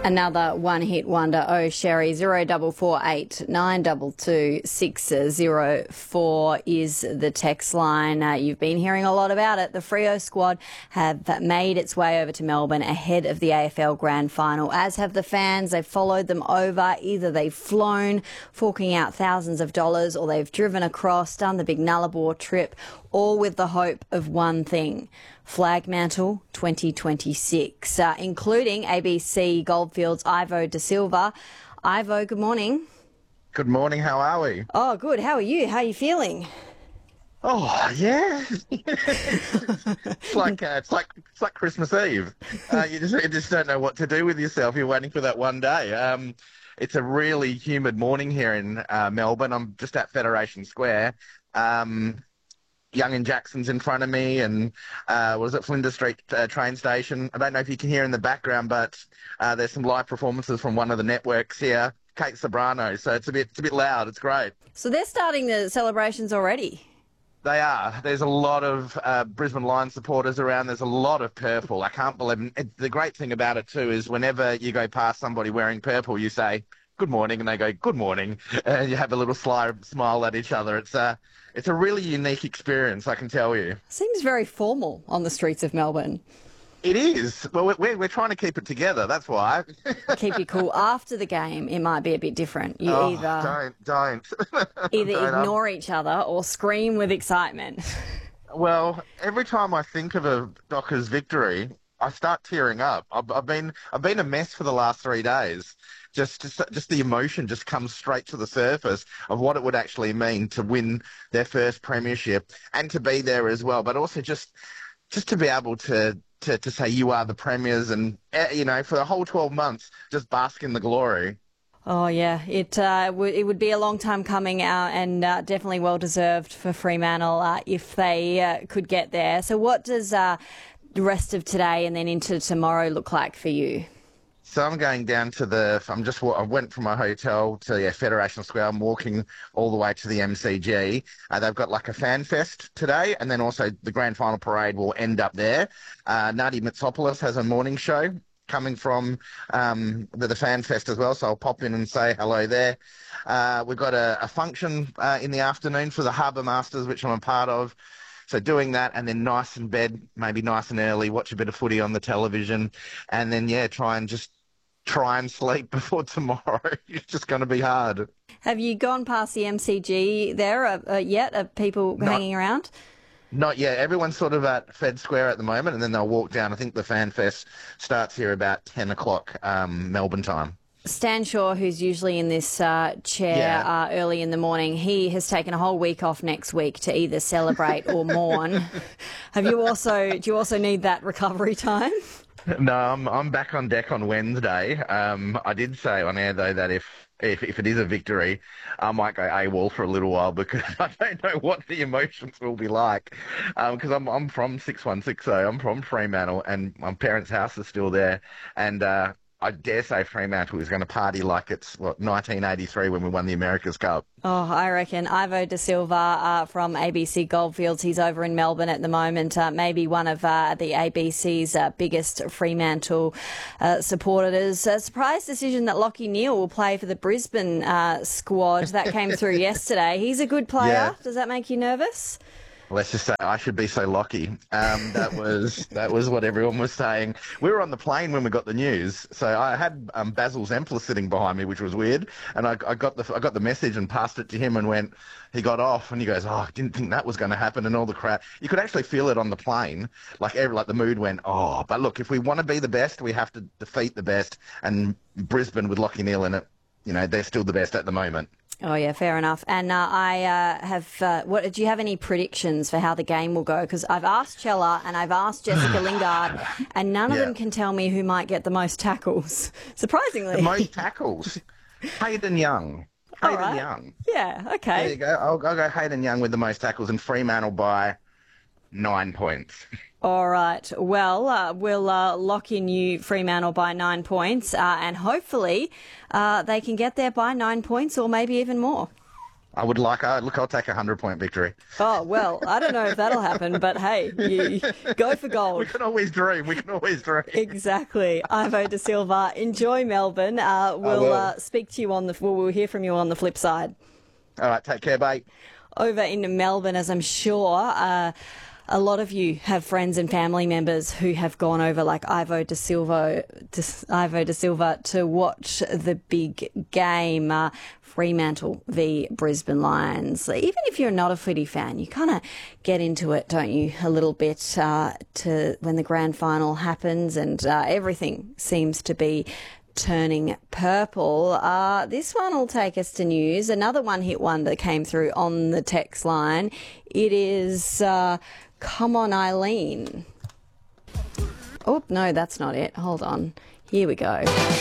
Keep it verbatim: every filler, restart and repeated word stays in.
Another one-hit wonder. Oh, Sherry, zero double four eight nine double two six zero four is the text line. Uh, you've been hearing a lot about it. The Freo squad have made its way over to Melbourne ahead of the A F L Grand Final, as have the fans. They've followed them over. Either they've flown, forking out thousands of dollars, or they've driven across, done the big Nullarbor trip, all with the hope of one thing: Flag Mantle twenty twenty-six, uh, including A B C Goldfields' Ivo Da Silva. Ivo, good morning. Good morning. How are we? Oh, good. How are you? How are you feeling? Oh, yeah. it's like uh, it's like it's like Christmas Eve. Uh, you just you just don't know what to do with yourself. You're waiting for that one day. Um, it's a really humid morning here in uh, Melbourne. I'm just at Federation Square. Um, Young and Jackson's in front of me, and uh, what is it, Flinders Street uh, train station. I don't know if you can hear in the background, but uh, there's some live performances from one of the networks here, Kate Sobrano. So it's a bit, it's a bit loud. It's great. So they're starting the celebrations already. They are. There's a lot of uh, Brisbane Lions supporters around. There's a lot of purple. I can't believe it. The great thing about it too is whenever you go past somebody wearing purple, you say good morning, and they go good morning, and you have a little sly smile at each other. It's a It's a really unique experience, I can tell you. Seems very formal on the streets of Melbourne. It is. Well, we're, we're trying to keep it together, that's why. Keep you cool. After the game, it might be a bit different. You oh, either don't, don't. either don't ignore each other or scream with excitement. Well, every time I think of a Dockers victory, I start tearing up. I've, I've been I've been a mess for the last three days. Just, just, just the emotion just comes straight to the surface of what it would actually mean to win their first premiership and to be there as well. But also just, just to be able to, to, to say you are the premiers and, you know, for the whole twelve months, just bask in the glory. Oh, yeah, it uh, w- it would be a long time coming out, and uh, definitely well-deserved for Fremantle uh, if they uh, could get there. So what does uh, the rest of today and then into tomorrow look like for you? So I'm going down to the, I'm just, I went from my hotel to yeah, Federation Square. I'm walking all the way to the M C G. Uh, they've got like a fan fest today, and then also the grand final parade will end up there. Uh, Nadi Mitsopoulos has a morning show coming from um, the, the fan fest as well, so I'll pop in and say hello there. Uh, we've got a, a function uh, in the afternoon for the Harbour Masters, which I'm a part of. So doing that, and then nice in bed, maybe nice and early, watch a bit of footy on the television, and then, yeah, try and just try and sleep before tomorrow. It's just going to be hard. Have you gone past the M C G there uh, uh, yet? Are people Not, hanging around? Not yet. Everyone's sort of at Fed Square at the moment, and then they'll walk down. I think the Fan Fest starts here about ten o'clock um, Melbourne time. Stan Shaw, who's usually in this uh, chair yeah. uh, early in the morning, he has taken a whole week off next week to either celebrate or mourn. Have you also? Do you also need that recovery time? No, I'm I'm back on deck on Wednesday. Um, I did say on air though that if, if if it is a victory, I might go AWOL for a little while because I don't know what the emotions will be like. Because um, I'm I'm from six one six zero, I'm from Fremantle, and my parents' house is still there, and. Uh, I dare say Fremantle is going to party like it's, what, nineteen eighty-three when we won the America's Cup. Oh, I reckon. Ivo Da Silva uh, from A B C Goldfields, he's over in Melbourne at the moment, uh, maybe one of uh, the A B C's uh, biggest Fremantle uh, supporters. A surprise decision that Lachie Neale will play for the Brisbane uh, squad. That came through yesterday. He's a good player. Yeah. Does that make you nervous? Let's just say I should be so lucky. Um, that was that was what everyone was saying. We were on the plane when we got the news, so I had um, Basil Zempler sitting behind me, which was weird. And I, I got the I got the message and passed it to him and went. He got off and he goes, "Oh, I didn't think that was going to happen." And all the crowd, you could actually feel it on the plane. Like every like the mood went, "Oh, but look, if we want to be the best, we have to defeat the best." And Brisbane with Lachie Neale in it, you know, they're still the best at the moment. Oh, yeah, fair enough. And uh, I uh, have, uh, what, do you have any predictions for how the game will go? Because I've asked Chella and I've asked Jessica Lingard, and none of yeah. them can tell me who might get the most tackles, surprisingly. The most tackles? Hayden Young. Hayden right. Young. Yeah, okay. There you go. I'll, I'll go Hayden Young with the most tackles and Fremantle by nine points. All right. Well, uh, we'll uh, lock in you Fremantle by nine points uh, and hopefully uh, they can get there by nine points or maybe even more. I would like, uh, look, I'll take a hundred-point victory. Oh, well, I don't know if that'll happen, but hey, you go for gold. We can always dream. We can always dream. Exactly. Ivo De Silva, enjoy Melbourne. Uh, we'll uh, speak to you on the, well, we'll hear from you on the flip side. All right, take care, mate. Over in Melbourne, as I'm sure uh, a lot of you have friends and family members who have gone over like Ivo De Silva, De, Ivo De Silva to watch the big game, uh, Fremantle v Brisbane Lions. Even if you're not a footy fan, you kind of get into it, don't you, a little bit uh, to when the grand final happens and uh, everything seems to be turning purple. Uh, this one will take us to news. Another one-hit wonder came through on the text line. It is uh, Come On Eileen. Oh, no, that's not it. Hold on. Here we go.